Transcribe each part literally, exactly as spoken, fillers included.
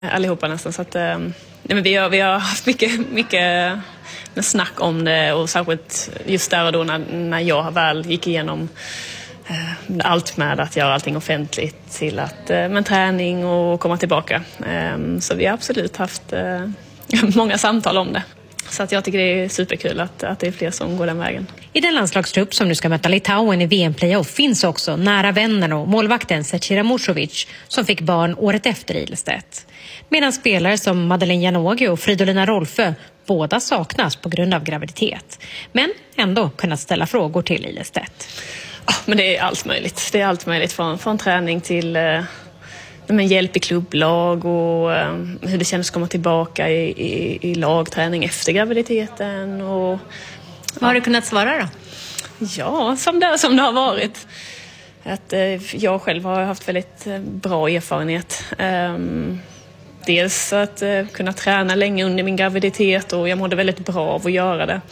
Allihopa nästan. Så att, eh, nej, men vi, har, vi har haft mycket, mycket snack om det, och särskilt just där och då när, när jag väl gick igenom eh, allt med att göra allting offentligt till att eh, med träning och komma tillbaka. Eh, så vi har absolut haft eh, många samtal om det. Så att jag tycker det är superkul att, att det är fler som går den vägen. I den landslagstrupp som nu ska möta Litauen i V M-playoff finns också nära vännen och målvakten Zecira Musovic som fick barn året efter Ilestedt. Medan spelare som Madeleine Janogy och Fridolina Rolfö båda saknas på grund av graviditet. Men ändå kunnat ställa frågor till Ilestedt. Ja, men det är allt möjligt. Det är allt möjligt från, från träning till... Eh... med hjälp i klubblag och um, hur det känns att komma tillbaka i, i, i lagträning efter graviditeten. Och, Vad har du kunnat svara då? Ja, som det, som det har varit. Att, uh, jag själv har haft väldigt uh, bra erfarenhet. Um, dels att uh, kunna träna länge under min graviditet, och jag mådde väldigt bra av att göra det.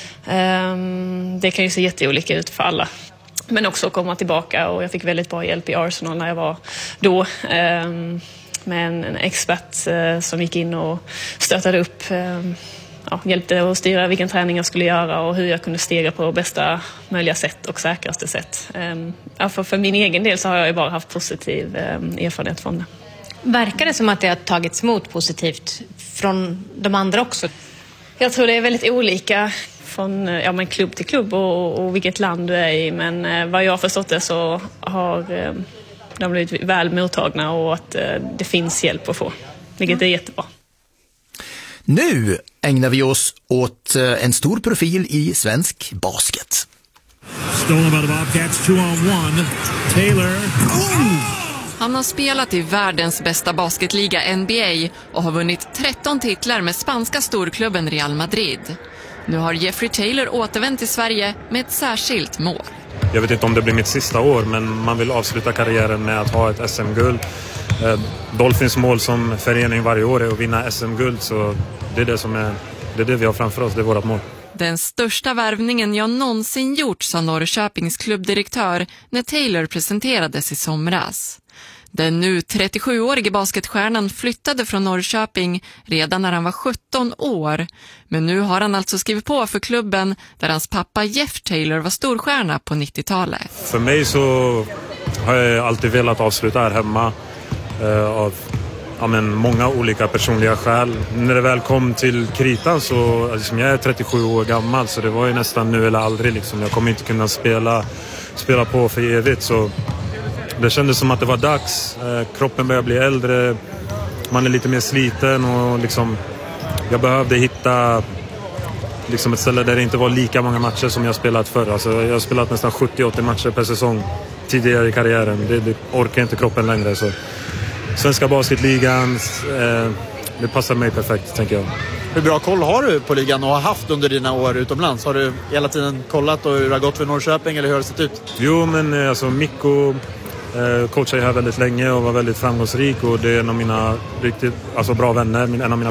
Um, det kan ju se jätteolika ut för alla. Men också komma tillbaka, och jag fick väldigt bra hjälp i Arsenal när jag var då. Eh, med en, en expert eh, som gick in och stöttade upp. Eh, ja, hjälpte att styra vilken träning jag skulle göra och hur jag kunde stega på bästa möjliga sätt och säkraste sätt. Eh, ja, för, för min egen del så har jag ju bara haft positiv eh, erfarenhet från det. Verkar det som att det har tagits emot positivt från de andra också? Jag tror det är väldigt olika från ja, men klubb till klubb och, och vilket land du är i. Men eh, vad jag har förstått det så har eh, de blivit väl mottagna, och att eh, det finns hjälp att få. Vilket är jättebra. Nu ägnar vi oss åt eh, en stor profil i svensk basket. Stolen by the Bobcats, two on one. Taylor. Oh! Han har spelat i världens bästa basketliga N B A och har vunnit tretton titlar med spanska storklubben Real Madrid. Nu har Jeffrey Taylor återvänt till Sverige med ett särskilt mål. Jag vet inte om det blir mitt sista år, men man vill avsluta karriären med att ha ett S M-guld. Eh, Dolphins mål som förening varje år är att vinna S M-guld, så det är det som är, det är det vi har framför oss, det är vårt mål. Den största värvningen jag någonsin gjort, sa Norrköpings klubbdirektör när Taylor presenterades i somras. Den nu trettiosjuårige basketstjärnan flyttade från Norrköping redan när han var sjutton år. Men nu har han alltså skrivit på för klubben där hans pappa Jeff Taylor var storstjärna på nittiotalet. För mig så har jag alltid velat avsluta här hemma eh, av ja, men många olika personliga skäl. När det väl kom till kritan så, alltså, jag är trettiosju år gammal, så det var ju nästan nu eller aldrig. Liksom. Jag kommer inte kunna spela, spela på för evigt, så... Det kändes som att det var dags. Eh, kroppen börjar bli äldre. Man är lite mer sliten. Och liksom, jag behövde hitta liksom ett ställe där det inte var lika många matcher som jag spelat förr. Alltså, jag har spelat nästan sjuttio åttio matcher per säsong tidigare i karriären. Det, det orkar inte kroppen längre. Så. Svenska basketligan, eh, det passar mig perfekt, tänker jag. Hur bra koll har du på ligan och har haft under dina år utomlands? Har du hela tiden kollat och hur det har gått för Norrköping, eller hur har det sett ut? Jo, men alltså Mikko... Eh, coachade här väldigt länge och var väldigt framgångsrik, och det är en av mina riktigt alltså bra vänner, en av mina